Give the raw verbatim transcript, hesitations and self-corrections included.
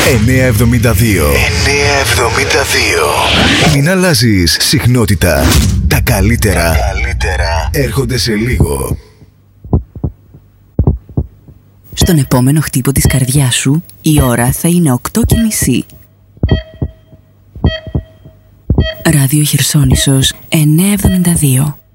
εννιακόσια εβδομήντα δύο. εννιακόσια εβδομήντα δύο. Μην αλλάζεις συχνότητα. Τα καλύτερα, Τα καλύτερα έρχονται σε λίγο. Στον επόμενο χτύπο της καρδιάς σου η ώρα θα είναι οκτώ και μισή. Ράδιο Χερσόνησος εννιακόσια εβδομήντα δύο.